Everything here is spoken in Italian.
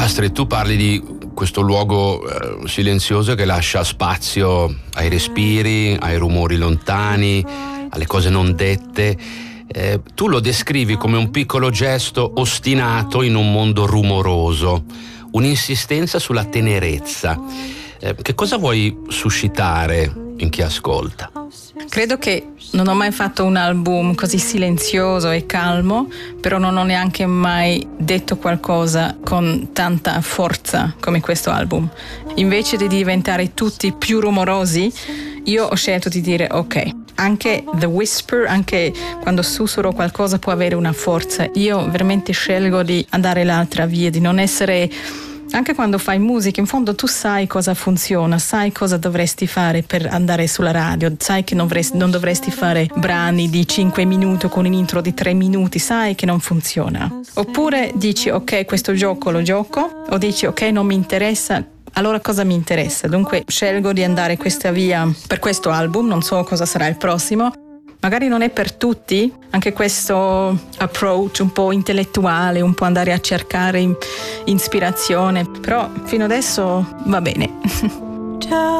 Astrid, tu parli di questo luogo silenzioso che lascia spazio ai respiri, ai rumori lontani, alle cose non dette. Tu lo descrivi come un piccolo gesto ostinato in un mondo rumoroso, un'insistenza sulla tenerezza. Che cosa vuoi suscitare in chi ascolta? Credo che non ho mai fatto un album così silenzioso e calmo, però non ho neanche mai detto qualcosa con tanta forza come questo album. Invece di diventare tutti più rumorosi, io ho scelto di dire ok, anche the whisper, anche quando sussurro qualcosa può avere una forza. Io veramente scelgo di andare l'altra via, di non essere... Anche quando fai musica, in fondo tu sai cosa funziona, sai cosa dovresti fare per andare sulla radio, sai che non dovresti fare brani di 5 minuti con un intro di 3 minuti, sai che non funziona. Oppure dici ok, questo gioco lo gioco, o dici ok, non mi interessa, allora cosa mi interessa? Dunque scelgo di andare questa via per questo album, non so cosa sarà il prossimo. Magari non è per tutti, anche questo approach un po' intellettuale, un po' andare a cercare ispirazione, però fino adesso va bene.